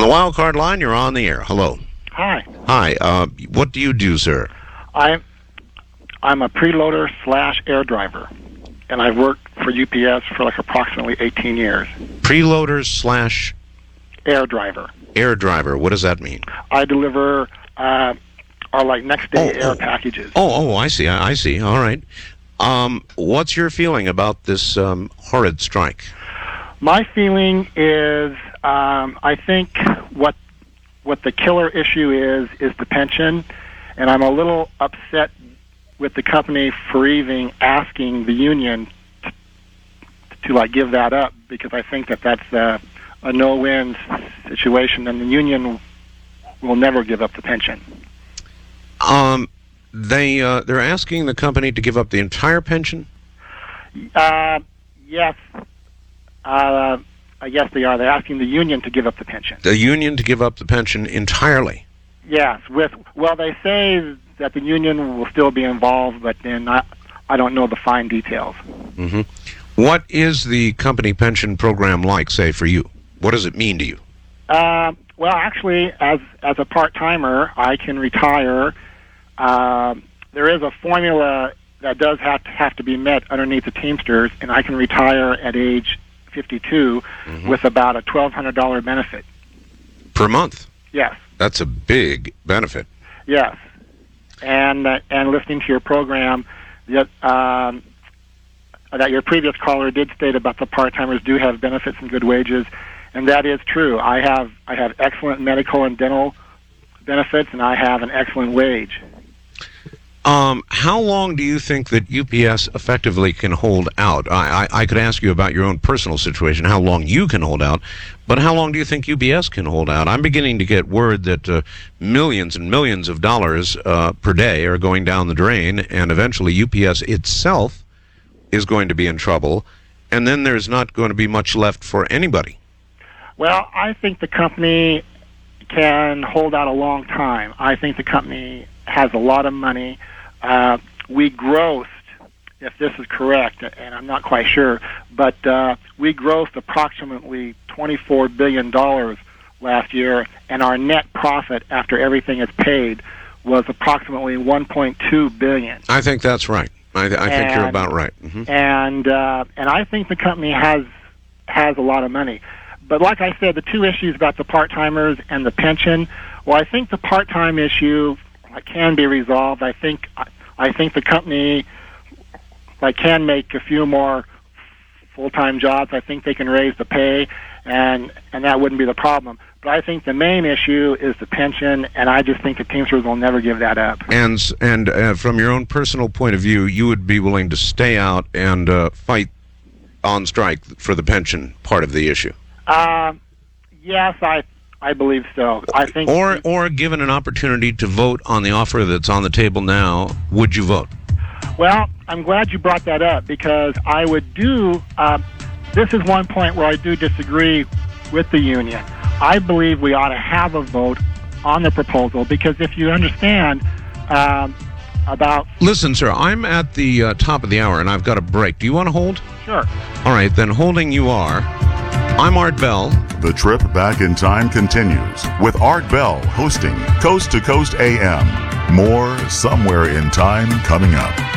the wild card line, you're on the air. Hello. Hi. Hi. What do you do, sir? I'm a preloader / air driver, and I've worked for UPS for like approximately 18 years. Preloaders / air driver. Air driver. What does that mean? I deliver our like next day air packages. I see. I see. All right. What's your feeling about this horrid strike? My feeling is I think what the killer issue is the pension, and I'm a little upset with the company for even asking the union to like give that up, because I think that's a no-win situation, and the union will never give up the pension. They're asking the company to give up the entire pension? Yes. I guess they are. They're asking the union to give up the pension. The union to give up the pension entirely? Yes. They say that the union will still be involved, but then I don't know the fine details. Mm-hmm. What is the company pension program like, say, for you? What does it mean to you? Well, actually, as a part-timer, I can retire. There is a formula that does have to be met underneath the Teamsters, and I can retire at age 52 with about a $1,200 benefit. Per month? Yes. That's a big benefit. Yes. And listening to your program, that your previous caller did state about the part-timers do have benefits and good wages, and that is true. I have excellent medical and dental benefits, and I have an excellent wage. How long do you think that UPS effectively can hold out? I could ask you about your own personal situation, how long you can hold out, but how long do you think UPS can hold out? I'm beginning to get word that millions and millions of dollars per day are going down the drain, and eventually UPS itself is going to be in trouble, and then there's not going to be much left for anybody. Well, I think the company can hold out a long time. I think the company has a lot of money. We grossed, if this is correct, and I'm not quite sure, but we grossed approximately $24 billion last year, and our net profit after everything is paid was approximately $1.2 billion. I think that's right. I think you're about right. Mm-hmm. And I think the company has a lot of money. But like I said, the two issues about the part-timers and the pension, well, I think the part-time issue can be resolved. I think the company can make a few more full-time jobs. I think they can raise the pay, and that wouldn't be the problem. But I think the main issue is the pension, and I just think the Teamsters will never give that up. And from your own personal point of view, you would be willing to stay out and fight on strike for the pension part of the issue? Yes, I believe so. I think, or given an opportunity to vote on the offer that's on the table now, would you vote? Well, I'm glad you brought that up, because I would do. This is one point where I do disagree with the union. I believe we ought to have a vote on the proposal, because if you understand about. Listen, sir, I'm at the top of the hour, and I've got a break. Do you want to hold? Sure. All right, then holding you are. I'm Art Bell. The trip back in time continues with Art Bell hosting Coast to Coast AM. More Somewhere in Time coming up.